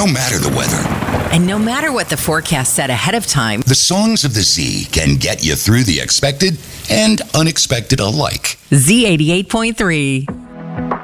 no matter the weather. And no matter what the forecast said ahead of time, The songs of the Z can get you through the expected and unexpected alike. Z88.3.